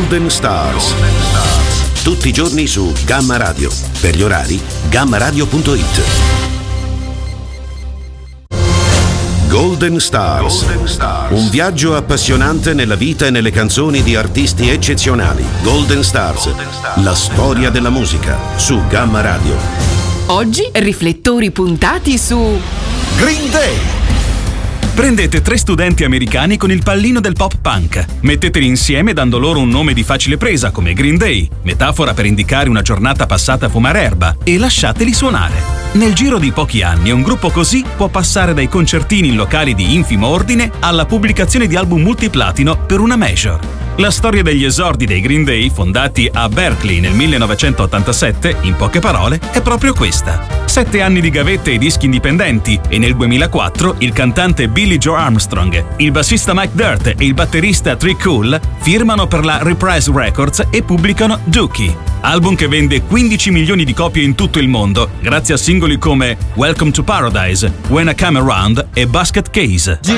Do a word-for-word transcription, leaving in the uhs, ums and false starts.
Golden Stars. Tutti i giorni su Gamma Radio. Per gli orari, gamma radio punto it. Golden Stars. Golden Stars. Un viaggio appassionante nella vita e nelle canzoni di artisti eccezionali. Golden Stars. Golden Stars. La storia della musica su Gamma Radio. Oggi riflettori puntati su Green Day. Prendete tre studenti americani con il pallino del pop punk, metteteli insieme dando loro un nome di facile presa come Green Day, metafora per indicare una giornata passata a fumare erba, e lasciateli suonare. Nel giro di pochi anni un gruppo così può passare dai concertini in locali di infimo ordine alla pubblicazione di album multiplatino per una major. La storia degli esordi dei Green Day, fondati a Berkeley nel millenovecentottantasette, in poche parole, è proprio questa. Sette anni di gavette e dischi indipendenti, e nel duemilaquattro il cantante Billy Joe Armstrong, il bassista Mike Dirt e il batterista Tree Cool firmano per la Reprise Records e pubblicano Dookie, album che vende quindici milioni di copie in tutto il mondo, grazie a singoli come Welcome to Paradise, When I Come Around e Basket Case.